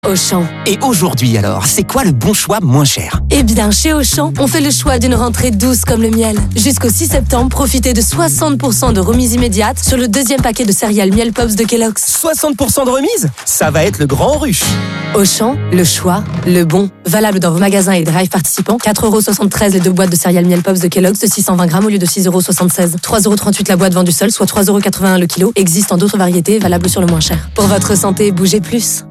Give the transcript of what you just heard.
Auchan. Et aujourd'hui alors, c'est quoi le bon choix moins cher? Eh bien, chez Auchan, on fait le choix d'une rentrée douce comme le miel. Jusqu'au 6 septembre, profitez de 60% de remise immédiate sur le deuxième paquet de céréales Miel Pops de Kellogg's. 60% de remise? Ça va être le grand rush. Auchan, le choix, le bon. Valable dans vos magasins et drive participants. 4,73€ les 2 boîtes de céréales Miel Pops de Kellogg's de 620 grammes au lieu de 6,76€. 3,38€ la boîte vendue seule, soit 3,81€ le kilo. Existe en d'autres variétés, valable sur le moins cher. Pour votre santé, bougez plus.